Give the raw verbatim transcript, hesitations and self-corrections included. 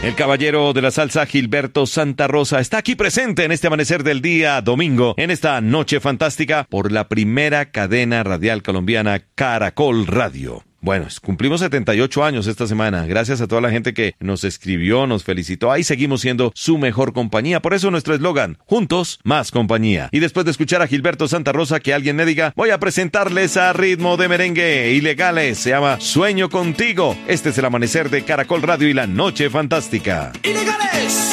El caballero de la salsa Gilberto Santa Rosa está aquí presente en este amanecer del día domingo, en esta noche fantástica, por la primera cadena radial colombiana, Caracol Radio. Bueno, cumplimos setenta y ocho años esta semana. Gracias a toda la gente que nos escribió, nos felicitó. Ahí seguimos siendo su mejor compañía. Por eso nuestro eslogan, juntos, más compañía. Y después de escuchar a Gilberto Santa Rosa, que alguien me diga, voy a presentarles a ritmo de merengue Ilegales. Se llama Sueño Contigo. Este es el amanecer de Caracol Radio y la noche fantástica. ¡Ilegales!